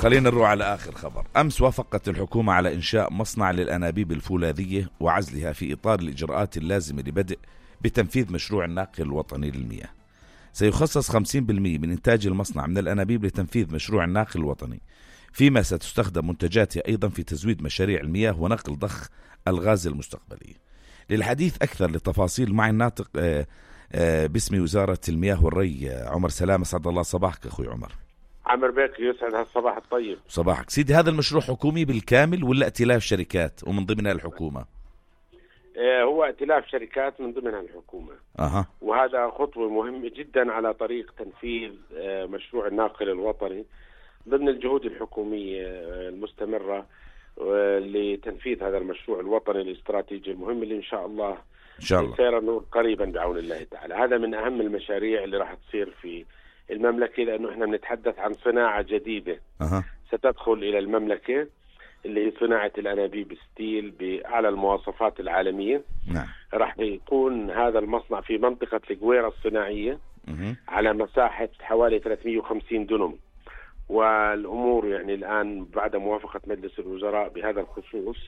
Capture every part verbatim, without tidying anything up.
خلينا نروح على آخر خبر. أمس وافقت الحكومة على إنشاء مصنع للأنابيب الفولاذية وعزلها في إطار الإجراءات اللازمة لبدء بتنفيذ مشروع الناقل الوطني للمياه. سيخصص خمسين بالمئة من إنتاج المصنع من الأنابيب لتنفيذ مشروع الناقل الوطني، فيما ستستخدم منتجاتها أيضا في تزويد مشاريع المياه ونقل ضخ الغاز المستقبلي. للحديث أكثر للتفاصيل مع الناطق باسم وزارة المياه والري عمر سلامة. سعد الله صباحك أخوي عمر. عمر بك يسعد هالصباح الطيب. صباحك سيدي. هذا المشروع حكومي بالكامل ولا ائتلاف شركات ومن ضمنها الحكومة؟ آه هو ائتلاف شركات من ضمنها الحكومة. أها. وهذا خطوة مهمة جدا على طريق تنفيذ آه مشروع الناقل الوطني ضمن الجهود الحكومية آه المستمرة آه لتنفيذ هذا المشروع الوطني الاستراتيجي المهم اللي إن شاء الله إن شاء الله سيرى النور قريبا بعون الله تعالى. هذا من أهم المشاريع اللي راح تصير في المملكة، لأنه إحنا بنتحدث عن صناعة جديدة أه. ستدخل إلى المملكة اللي هي صناعة الأنابيب ستيل بأعلى المواصفات العالمية. نعم. راح يكون هذا المصنع في منطقة القويرة الصناعية مه. على مساحة حوالي ثلاثمئة وخمسين دنم، والأمور يعني الآن بعد موافقة مجلس الوزراء بهذا الخصوص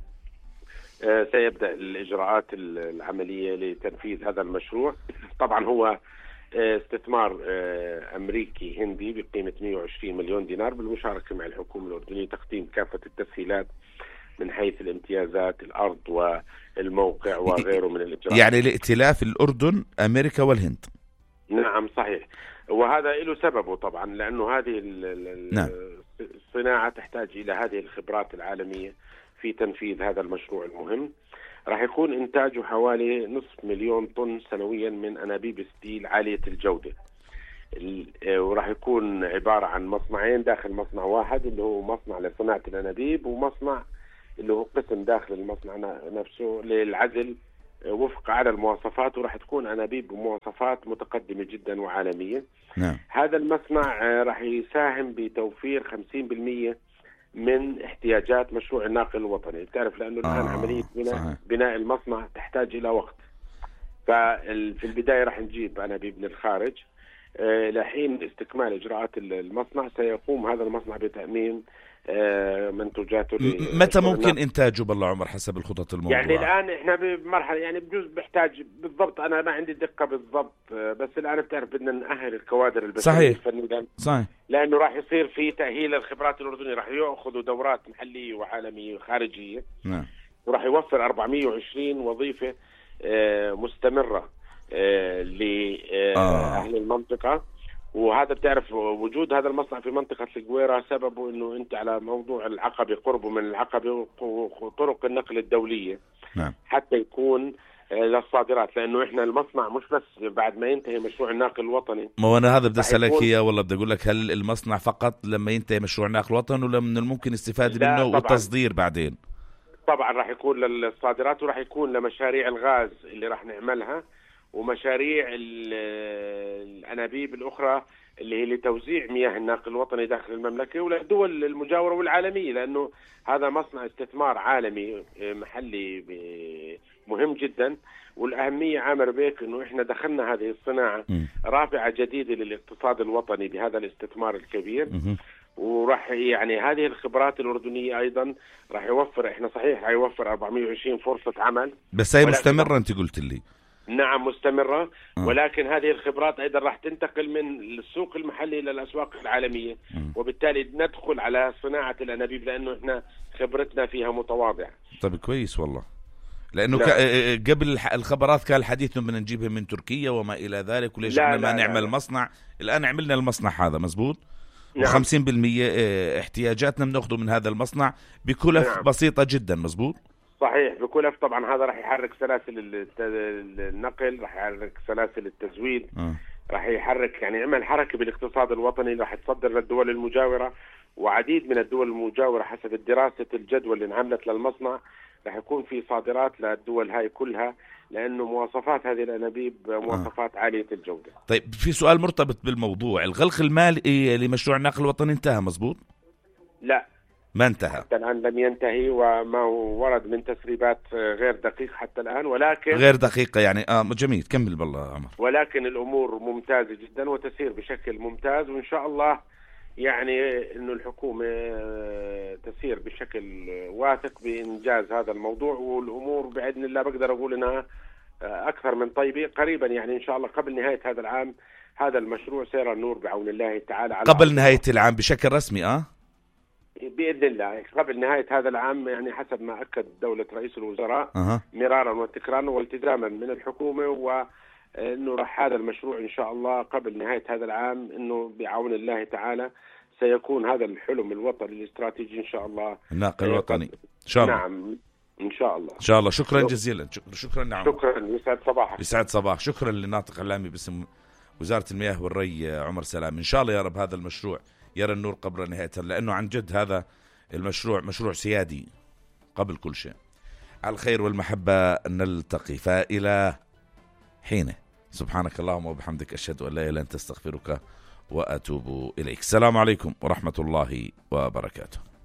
آه سيبدأ الإجراءات العملية لتنفيذ هذا المشروع. طبعا هو استثمار أمريكي هندي بقيمة مئة وعشرين مليون دينار بالمشاركة مع الحكومة الأردنية، تقديم كافة التسهيلات من حيث الامتيازات الأرض والموقع وغيره من الإجراءات. يعني الائتلاف الأردن أمريكا والهند. نعم صحيح، وهذا له سببه طبعا، لأنه هذه نعم. الصناعة تحتاج إلى هذه الخبرات العالمية في تنفيذ هذا المشروع المهم. راح يكون إنتاجه حوالي نصف مليون طن سنويا من أنابيب ستيل عالية الجودة، وراح يكون عبارة عن مصنعين داخل مصنع واحد اللي هو مصنع لصناعة الأنابيب، ومصنع اللي هو قسم داخل المصنع نفسه للعزل وفق على المواصفات، وراح تكون أنابيب بمواصفات متقدمة جدا وعالمية. نعم. هذا المصنع راح يساهم بتوفير خمسين بالمئة من احتياجات مشروع الناقل الوطني. تعرف لأنه الآن آه عملية بناء, صحيح. بناء المصنع تحتاج إلى وقت، ففي البداية راح نجيب أنابيب من الخارج. آه لحين استكمال إجراءات المصنع سيقوم هذا المصنع بتأمين آه منتوجاته. متى ممكن إنتاجه بالله عمر حسب الخطط الموضوع؟ يعني الآن إحنا بمرحلة يعني بجوز بحتاج بالضبط، أنا ما عندي دقة بالضبط، آه بس الآن بتعرف بدنا نأهل الكوادر البشرية الفنية، صحيح، لأنه راح يصير في تأهيل الخبرات الأردنية، راح يأخذوا دورات محلية وعالمية وخارجية. نعم. وراح يوفر أربعمئة وعشرين وظيفة آه مستمرة آه لأهل آه. المنطقة. وهذا بتعرف وجود هذا المصنع في منطقة القويرة سببه انه انت على موضوع العقبة، قربه من العقبة وطرق النقل الدولية. نعم. حتى يكون للصادرات، لانه احنا المصنع مش بس بعد ما ينتهي مشروع الناقل الوطني. ما هو انا هذا بدي اسالك اياه والله، بدي اقول لك هل المصنع فقط لما ينتهي مشروع الناقل الوطني ولا من الممكن استفادة منه والتصدير بعدين؟ طبعا راح يكون للصادرات، وراح يكون لمشاريع الغاز اللي راح نعملها، ومشاريع الأنابيب الأخرى اللي هي لتوزيع مياه الناقل الوطني داخل المملكة وللدول المجاورة والعالمية، لأنه هذا مصنع استثمار عالمي محلي مهم جدا. والأهمية عامر بيك أنه إحنا دخلنا هذه الصناعة رافعة جديدة للاقتصاد الوطني بهذا الاستثمار الكبير. وراح يعني هذه الخبرات الأردنية أيضا راح يوفر، إحنا صحيح راح يوفر أربعمئة وعشرين فرصة عمل، بس هي مستمرة أنت قلت لي. نعم مستمرة. أه. ولكن هذه الخبرات أيضا راح تنتقل من السوق المحلي إلى الأسواق العالمية. أه. وبالتالي ندخل على صناعة الأنابيب لأنه إحنا خبرتنا فيها متواضعة. طب كويس والله، لأنه ك... قبل الخبرات كان الحديث بدنا نجيبها من تركيا وما إلى ذلك، وليش احنا ما نعمل لا. مصنع. الآن عملنا المصنع هذا مزبوط. نعم. وخمسين بالمئة احتياجاتنا بناخده من هذا المصنع بكلف نعم. بسيطة جدا مزبوط. صحيح بكلف. طبعا هذا راح يحرك سلاسل النقل، راح يحرك سلاسل التزويد. أه. راح يحرك يعني عمل حركة بالاقتصاد الوطني، راح تصدر للدول المجاورة، وعديد من الدول المجاورة حسب دراسة الجدوى اللي انعملت للمصنع راح يكون في صادرات للدول هاي كلها، لأنه مواصفات هذه الأنابيب مواصفات آه. عالية الجودة. طيب في سؤال مرتبط بالموضوع، الغلق المالي لمشروع النقل الوطني انتهى مزبوط؟ لا ما انتهى حتى الآن، لم ينتهي، وما ورد من تسريبات غير دقيق حتى الآن، ولكن غير دقيقة يعني. آه جميل، كمل بالله عمر. ولكن الأمور ممتازة جدا وتسير بشكل ممتاز، وإن شاء الله يعني إنه الحكومة تسير بشكل واثق بإنجاز هذا الموضوع، والأمور بإذن الله بقدر أقول إنها أكثر من طيبة. قريبا يعني إن شاء الله قبل نهاية هذا العام هذا المشروع سيرى النور بعون الله تعالى. على قبل نهاية العام بشكل رسمي أه؟ بإذن الله قبل نهاية هذا العام، يعني حسب ما أكد دولة رئيس الوزراء أه. مرارا وتكرارا والتزاما من الحكومة، وأنه راح هذا المشروع إن شاء الله قبل نهاية هذا العام أنه بعون الله تعالى سيكون هذا الحلم الوطني الاستراتيجي إن شاء الله الناقل الوطني إن شاء الله. نعم إن شاء الله. إن شاء الله. شكرا جزيلا. شكرا. نعم شكرا. يسعد صباحك. يسعد صباح. شكرا للناطق الإعلامي باسم وزارة المياه والري عمر سلام. إن شاء الله يا رب هذا المشروع يرى النور قبل نهايته، لأنه عن جد هذا المشروع مشروع سيادي قبل كل شيء. على الخير والمحبة نلتقي، فإلى حين سبحانك اللهم وبحمدك أشهد أن لا إله إلا أنت أستغفرك وأتوب إليك. السلام عليكم ورحمة الله وبركاته.